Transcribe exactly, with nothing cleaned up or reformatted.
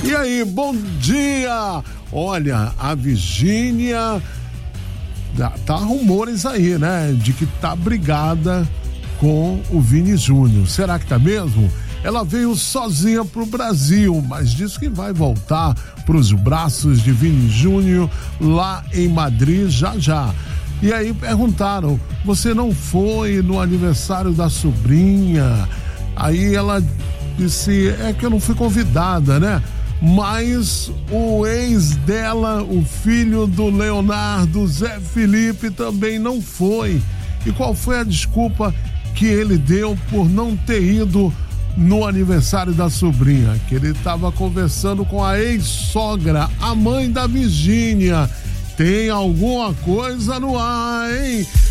E aí, bom dia! Olha, a Virgínia, tá rumores aí, né, de que tá brigada com o Vini Júnior. Será que tá mesmo? Ela veio sozinha pro Brasil, mas diz que vai voltar pros braços de Vini Júnior lá em Madrid já já. E aí perguntaram, você não foi no aniversário da sobrinha? Aí ela disse, é que eu não fui convidada, né? Mas o ex dela, o filho do Leonardo, Zé Felipe, também não foi. E qual foi a desculpa que ele deu por não ter ido no aniversário da sobrinha? Que ele estava conversando com a ex-sogra, a mãe da Virgínia. Tem alguma coisa no ar, hein?